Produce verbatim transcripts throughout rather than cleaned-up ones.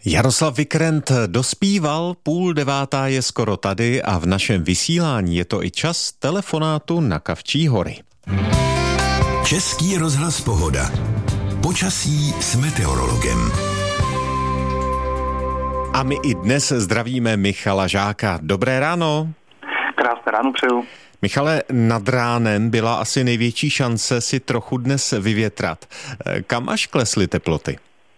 Jaroslav Vikrent dospíval, půl devátá je skoro tady a v našem vysílání je to i čas telefonátu na Kavčí hory. Český rozhlas Pohoda. Počasí s meteorologem. A my i dnes zdravíme Michala Žáka. Dobré ráno. Krásné ráno přeju. Michale, nad ránem byla asi největší šance si trochu dnes vyvětrat. Kam až klesly teploty?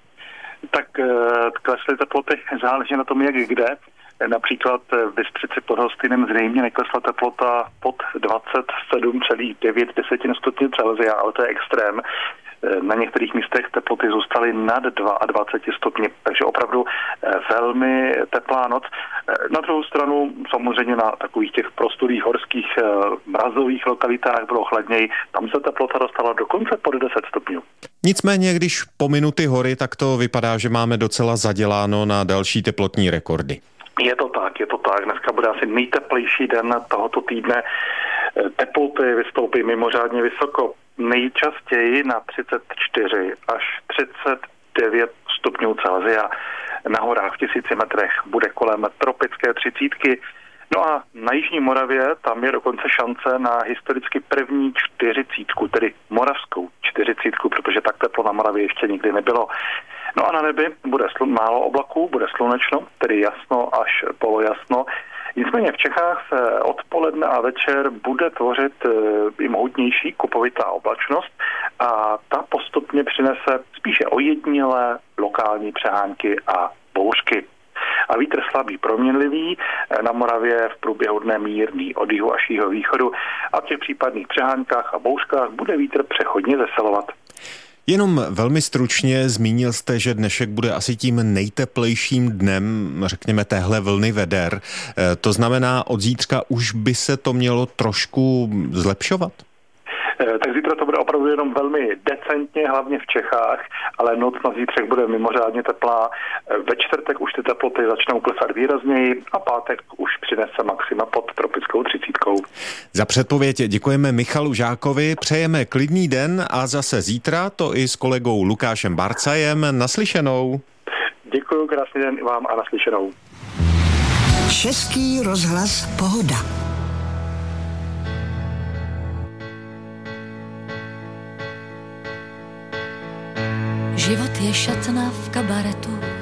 Tak klesly teploty, záleží na tom, jak kde. Například v Bystřici pod Hostýnem zřejmě neklesla teplota pod dvacet sedm celá devět stupňů Celsia, ale to je extrém. Na některých místech teploty zůstaly nad dvacet dva stupni, takže opravdu velmi teplá noc. Na druhou stranu samozřejmě na takových těch prostorých horských mrazových lokalitách bylo chladněji. Tam se teplota dostala dokonce pod deset stupňů. Nicméně, když pominu ty hory, tak to vypadá, že máme docela zaděláno na další teplotní rekordy. Je to tak, je to tak. Dneska bude asi nejteplejší den tohoto týdne. Teploty vystoupí mimořádně vysoko. Nejčastěji na třicet čtyři až třicet devět stupňů Celsia. Na horách v tisíci metrech bude kolem tropické třicítky. No a na Jižní Moravě tam je dokonce šance na historicky první čtyřicítku, tedy moravskou čtyřicítku, protože tak teplo na Moravě ještě nikdy nebylo. No a na nebi bude slu- málo oblaků, bude slunečno, tedy jasno až polojasno. Nicméně v Čechách se odpoledne a večer bude tvořit i mohutnější kupovitá oblačnost a ta postupně přinese spíše ojedinělé lokální přehánky a bouřky. A vítr slabý proměnlivý, na Moravě v průběhu dne mírný od jihu až jihovýchodu a v těch případných přehánkách a bouřkách bude vítr přechodně zesilovat. Jenom velmi stručně zmínil jste, že dnešek bude asi tím nejteplejším dnem, řekněme, téhle vlny veder. To znamená, od zítřka už by se to mělo trošku zlepšovat? Tak zítra to bude opravdu jenom velmi decentně, hlavně v Čechách, ale noc na zítřek bude mimořádně teplá. Ve čtvrtek už ty teploty začnou klesat výrazněji a pátek už přinese maxima pod tropickou třicítkou. Za předpověď děkujeme Michalu Žákovi, přejeme klidný den a zase zítra to i s kolegou Lukášem Barcajem. Naslyšenou. Děkuji, krásný den vám a naslyšenou. Český rozhlas Pohoda. Život je šatna v kabaretu,